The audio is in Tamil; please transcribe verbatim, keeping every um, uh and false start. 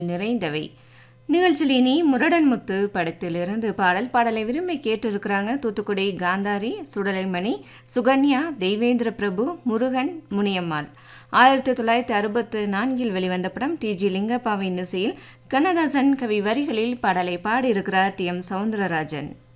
நிறைந்தவை. நிகழ்ச்சியில் இனி முரடன் முத்து படத்திலிருந்து பாடல் பாடலை விரும்பி கேட்டிருக்கிறாங்க. தூத்துக்குடி காந்தாரி, சுடலைமணி, சுகன்யா, தெய்வேந்திர பிரபு, முருகன், முனியம்மாள். ஆயிரத்தி தொள்ளாயிரத்தி அறுபத்து நான்கில் வெளிவந்த படம். டி ஜி லிங்கப்பாவின் இசையில் கண்ணதாசன் கவி வரிகளில் பாடலை பாடியிருக்கிறார் டி எம் சவுந்தரராஜன்.